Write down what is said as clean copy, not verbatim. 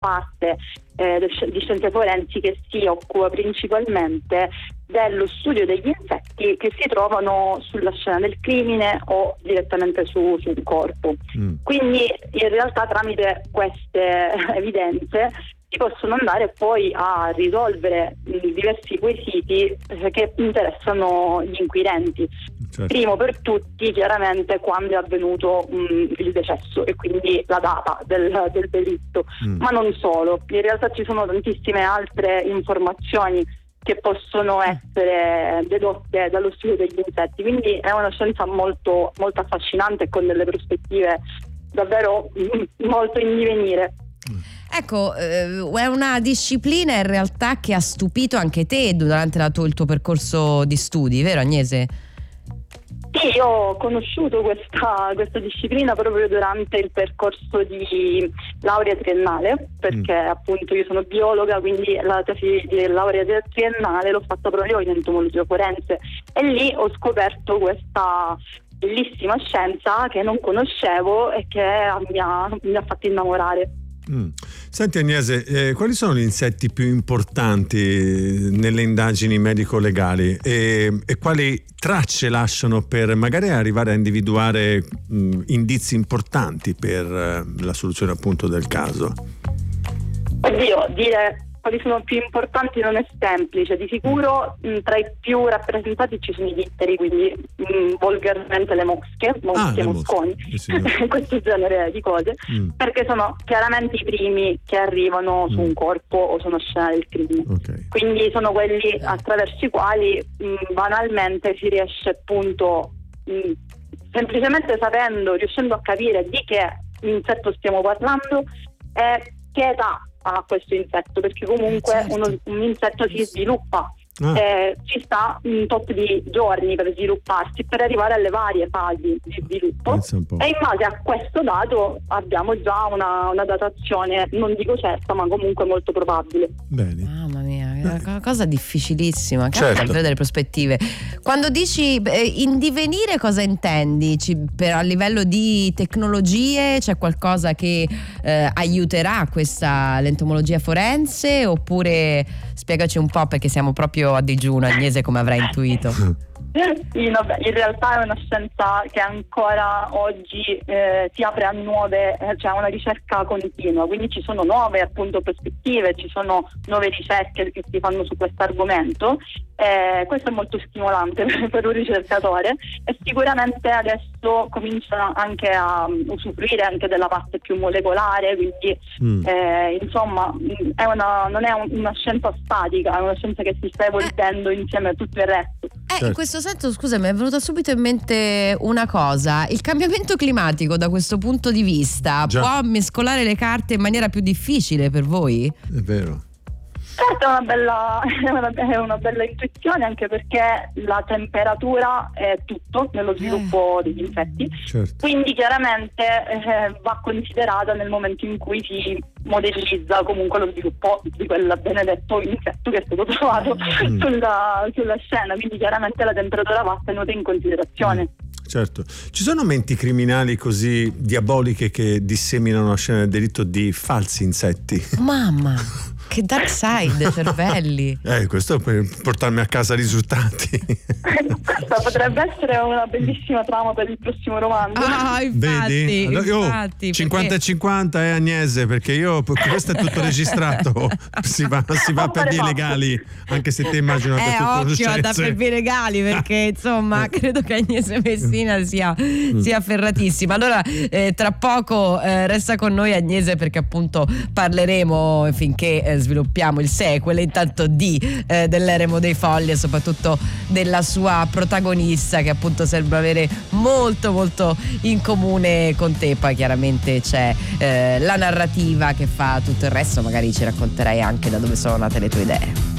parte di scienze forensi che si occupa principalmente dello studio degli insetti che si trovano sulla scena del crimine o direttamente sul corpo. Quindi in realtà tramite queste evidenze si possono andare poi a risolvere diversi quesiti che interessano gli inquirenti. Certo. Primo per tutti, chiaramente, quando è avvenuto il decesso e quindi la data del delitto, ma non solo. In realtà ci sono tantissime altre informazioni che possono essere dedotte dallo studio degli insetti, quindi è una scienza molto, molto affascinante e con delle prospettive davvero molto in divenire. Ecco, è una disciplina in realtà che ha stupito anche te durante il tuo percorso di studi, vero Agnese? Sì, io ho conosciuto questa disciplina proprio durante il percorso di laurea triennale, perché appunto io sono biologa, quindi la tesi di laurea triennale l'ho fatta proprio in entomologia forense e lì ho scoperto questa bellissima scienza che non conoscevo e che mi ha fatto innamorare. Senti Agnese, quali sono gli insetti più importanti nelle indagini medico-legali e quali tracce lasciano per magari arrivare a individuare indizi importanti per la soluzione appunto del caso? Oddio, dire quali sono più importanti non è semplice. Di sicuro tra i più rappresentati ci sono i ditteri, quindi volgarmente le mosche mosconi, questo genere di cose, perché sono chiaramente i primi che arrivano su un corpo o su una scena del crimine. Okay. Quindi sono quelli attraverso i quali banalmente si riesce appunto semplicemente riuscendo a capire di che insetto stiamo parlando e che età a questo insetto, perché comunque un insetto si sviluppa, ci sta un tot di giorni per svilupparsi, per arrivare alle varie fasi di sviluppo, e in base a questo dato abbiamo già una datazione, non dico certa, ma comunque molto probabile. Bene. Mamma mia, è una cosa difficilissima, certo. Davvero delle prospettive. Quando dici in divenire, cosa intendi? A livello di tecnologie c'è qualcosa che aiuterà l'entomologia forense, oppure spiegaci un po', perché siamo proprio a digiuno, Agnese, come avrai intuito. Sì, vabbè, in realtà è una scienza che ancora oggi si apre a nuove, cioè una ricerca continua, quindi ci sono nuove appunto prospettive, ci sono nuove ricerche che si fanno su questo argomento. Questo è molto stimolante per un ricercatore e sicuramente adesso comincia anche a usufruire anche della parte più molecolare, quindi insomma non è una scienza statica, è una scienza che si sta evolvendo insieme a tutto il resto. In questo senso, scusa, mi è venuta subito in mente una cosa: il cambiamento climatico da questo punto di vista può mescolare le carte in maniera più difficile per voi? È vero. Certo, è una bella intuizione, anche perché la temperatura è tutto nello sviluppo degli insetti, quindi chiaramente va considerata nel momento in cui si modellizza comunque lo sviluppo di quel benedetto insetto che è stato trovato sulla scena, quindi chiaramente la temperatura va tenuta in considerazione. Certo. Ci sono menti criminali così diaboliche che disseminano la scena del delitto di falsi insetti? Mamma, che dark side, cervelli. Questo per portarmi a casa risultati. Questa potrebbe essere una bellissima trama per il prossimo romanzo. Vedi? Allora, infatti 50-50 Agnese, perché questo è tutto registrato. Si va per vie legali, anche se te immagino che tutto occhio da per vie legali, perché insomma credo che Agnese Messina sia ferratissima. Allora tra poco resta con noi Agnese, perché appunto parleremo, finché sviluppiamo il sequel, intanto dell'Eremo dei Folli e soprattutto della sua protagonista, che appunto sembra avere molto molto in comune con te. Poi chiaramente c'è la narrativa che fa tutto il resto, magari ci racconterai anche da dove sono nate le tue idee.